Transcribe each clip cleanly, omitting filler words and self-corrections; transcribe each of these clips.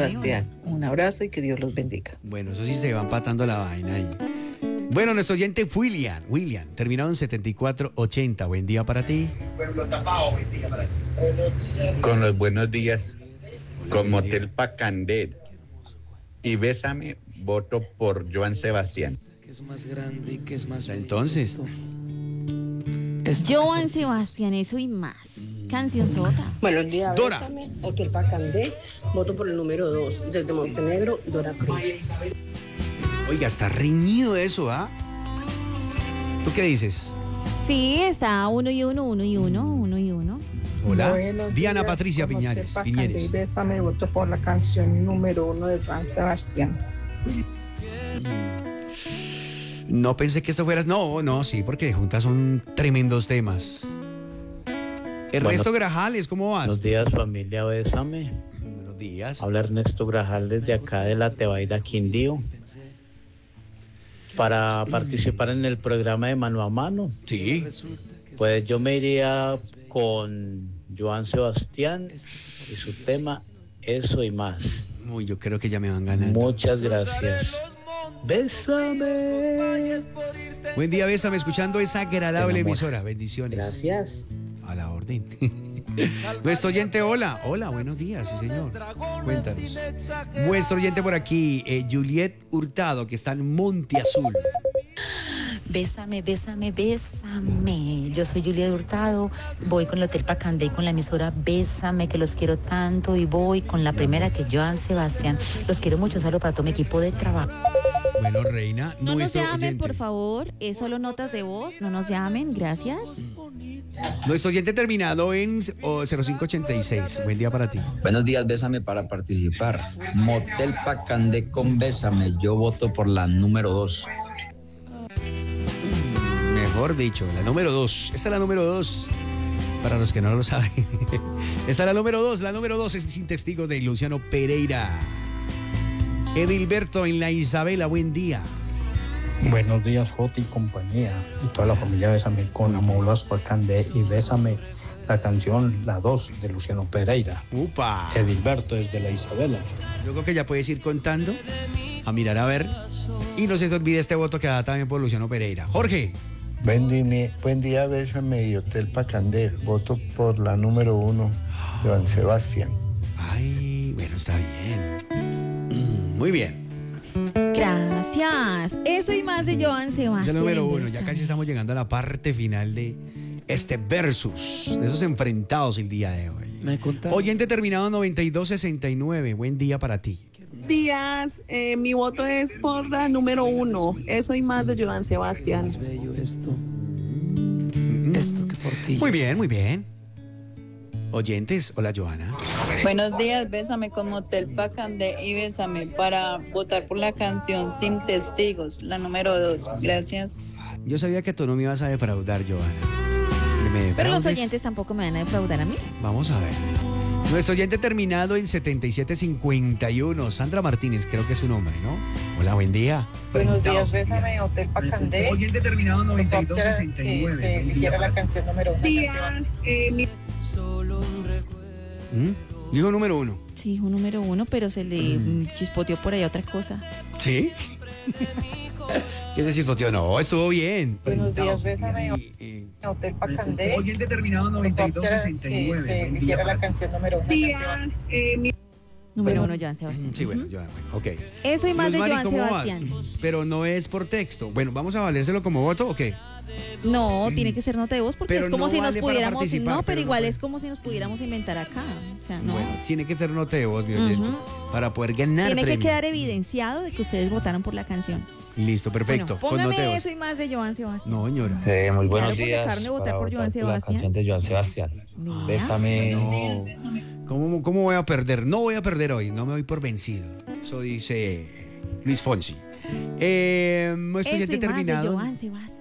Sebastián. Un abrazo y que Dios los bendiga. Bueno, eso sí se va empatando la vaina ahí. Bueno, nuestro oyente William, terminado en 7480. Buen día para ti. Con los buenos días, con Motel Pacandé y Bésame, voto por Joan Sebastián. Que es más grande, que es más Entonces, Joan Sebastián, eso y más. Canción sota. Buenos días, Dora. Bésame, Hotel Pacandé, voto por el número 2, desde Montenegro, Dora Cruz. oiga, está reñido eso, ¿ah? ¿Tú qué dices? Sí, está 1 y 1, 1 y 1, 1 y 1. Hola, Buenos Diana días, Patricia como Piñares. Hotel Pacandé y Bésame, voto por la canción número 1 de Joan Sebastián. No pensé que esto fueras. No, sí, porque juntas son tremendos temas. Ernesto Grajales, ¿cómo vas? Buenos días, familia Bésame. Buenos días. Habla Ernesto Grajales de acá de la Tebaida Quindío. Para participar en el programa de Mano a Mano, Sí. pues yo me iría con Joan Sebastián y su tema Eso y Más. Uy, yo creo que ya me van ganando. Muchas gracias. Bésame. Buen día, Bésame, escuchando esa agradable Te enamora. emisora. Bendiciones. Gracias. A la orden. Nuestro oyente, hola, buenos días, sí señor. Cuéntanos. Nuestro oyente por aquí, Juliet Hurtado, que está en Monte Azul. Bésame, bésame, bésame. Yo soy Julia Hurtado, voy con el Hotel Pacandé y con la emisora Bésame, que los quiero tanto, y voy con la primera, que es Joan Sebastián. Los quiero mucho, saludo para todo mi equipo de trabajo. Bueno, Reina, No nos nuestro llamen, oyente. por favor. Es solo notas de voz. No nos llamen, gracias. Nuestro oyente terminado en 0586. Buen día para ti. Buenos días, Bésame para participar. Motel Pacandé con Bésame. Yo voto por la número 2. Mejor dicho, la número 2. Esta es la número 2. Para los que no lo saben. Esta es la número 2. La número 2 es Sin Testigos de Luciano Pereira. Edilberto en la Isabela. Buen día. Buenos días, Jota y compañía, y toda la familia Bésame con Amolas Pacandé y Bésame, la canción La 2 de Luciano Pereira. ¡Upa! Edilberto desde la Isabela. Yo creo que ya puedes ir contando, a mirar a ver. Y no se te olvide este voto que da también por Luciano Pereira. Jorge. Buen día, Bésame y Hotel Pacandé. Voto por la número 1, Joan Sebastián. Ay, bueno, está bien. Muy bien. Gracias. Eso y más de Joan Sebastián. Es el número 1. Ya Bésame. casi estamos llegando a la parte final de este versus, de esos enfrentados el día de hoy. Me contaron. Oyente terminado 9269. Buen día para ti. Días, mi voto es por la número 1. Eso y más de Joan Sebastián. Más bello esto que por ti. Muy bien, muy bien. Oyentes, hola Johanna. Buenos días, Bésame con Motel Pacandé y Bésame para votar por la canción Sin Testigos, la número 2. Gracias. Yo sabía que tú no me ibas a defraudar, Johanna. ¿Me Pero los defraudes? oyentes tampoco me van a defraudar a mí. Vamos a ver. Nuestro oyente terminado en 7751, Sandra Martínez, creo que es su nombre, ¿no? Hola, buen día. Buenos días, Bésame, Hotel Pacandé. Oyente terminado 9269. Se eligiera la canción número 1. Días, Dijo número 1. Sí, dijo número 1, pero se le chispoteó por ahí otra cosa. ¿Sí? ¿Qué decir, tío? No, estuvo bien. Buenos días, Bésame, Hotel Pacandé. Oyente terminado 9269. Se eligiera la canción número 1. días, Número 1, Joan Sebastián. Sí, bueno, Johanna, bueno, ok. Eso y más de Luz Mari, Joan ¿cómo vas? Sebastián. Pero no es por texto. Bueno, ¿vamos a valérselo como voto o qué? No, tiene que ser nota de voz porque Pero es como no si nos vale para pudiéramos. participar, No, pero pero no igual puede. es como si nos pudiéramos inventar acá. O sea, no. Bueno, tiene que ser nota de voz, mi oyente, para poder ganar Tiene que premio. quedar evidenciado de que ustedes votaron por la canción. Listo, perfecto. Bueno, con nota de póngame voz. eso y más de Joan Sebastián. No, señora. Muy buenos Claro, porque días. carne votar para por votar Joan por la Sebastián. canción de Joan Sebastián. Mira. Bésame. No. ¿Cómo voy a perder? No voy a perder hoy. No me voy por vencido. Eso dice Luis Fonsi. Nuestro Eso oyente y más de terminado. Joan Sebastián.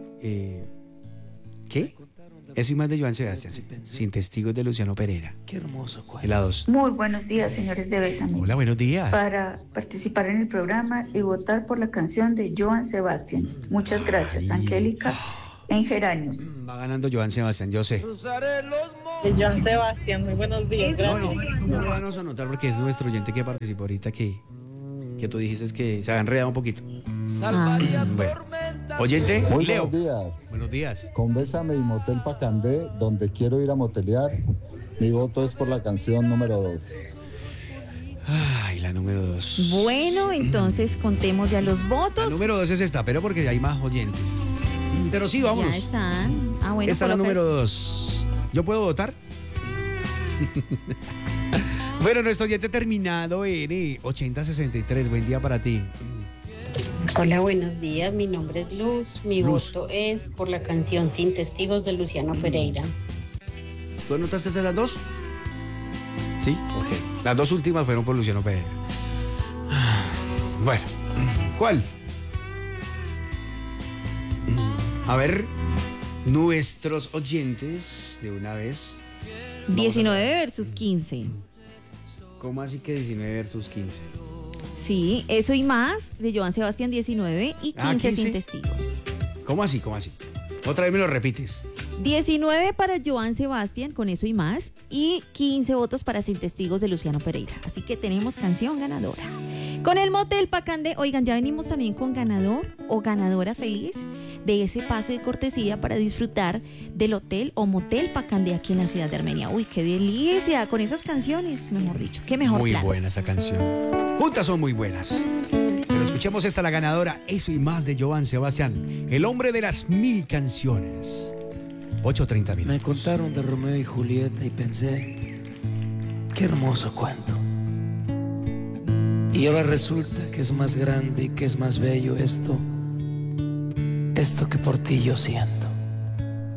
¿Qué? Eso y más de Joan Sebastián. Sí. Sin Testigos de Luciano Pereira. Qué hermoso cuadro. La 2. Muy buenos días, señores de Bésame. Hola, buenos días. Para participar en el programa y votar por la canción de Joan Sebastián. Muchas gracias, Angélica, en geranios. Va ganando Joan Sebastián, yo sé. Joan Sebastián, muy buenos días, gracias. No le vamos a anotar porque es nuestro oyente que participó ahorita que tú dijiste que se había enredado un poquito. Bueno. Oyente, Muy Leo. buenos días. Buenos días. Con Bésame y Motel Pacandé, donde quiero ir a motelear, mi voto es por la canción número 2. Ay, la número 2. Bueno, entonces contemos ya los votos. La número 2 es esta, pero porque hay más oyentes. Pero sí, vámonos. Ya están. Ah, bueno, Esta es la número 2. ¿Yo puedo votar? Bueno, nuestro oyente terminado en 8063. Buen día para ti. Hola, buenos días. Mi nombre es Luz. Mi voto es por la canción Sin Testigos de Luciano Pereira. ¿Tú anotaste esas las dos? Sí, ok. Las dos últimas fueron por Luciano Pereira. Bueno, ¿cuál? A ver, nuestros oyentes de una vez. 19 versus 15. ¿Cómo así que 19 versus 15? Sí, eso y más de Joan Sebastián 19 y 15 sin testigos. ¿Cómo así? ¿Cómo así? Otra vez me lo repites. 19 para Joan Sebastián con eso y más y 15 votos para Sin Testigos de Luciano Pereira. Así que tenemos canción ganadora. Con el Motel Pacandé, oigan, ya venimos también con ganador o ganadora feliz de ese pase de cortesía para disfrutar del hotel o Motel Pacandé aquí en la ciudad de Armenia. Uy, qué delicia con esas canciones, mejor dicho. Qué mejor Muy plan. buena esa canción. Juntas son muy buenas. Pero escuchemos esta, la ganadora, eso y más de Joan Sebastián, el hombre de las 1000 canciones. 8:30 minutos. Me contaron de Romeo y Julieta y pensé, qué hermoso cuento. Y ahora resulta que es más grande y que es más bello esto que por ti yo siento.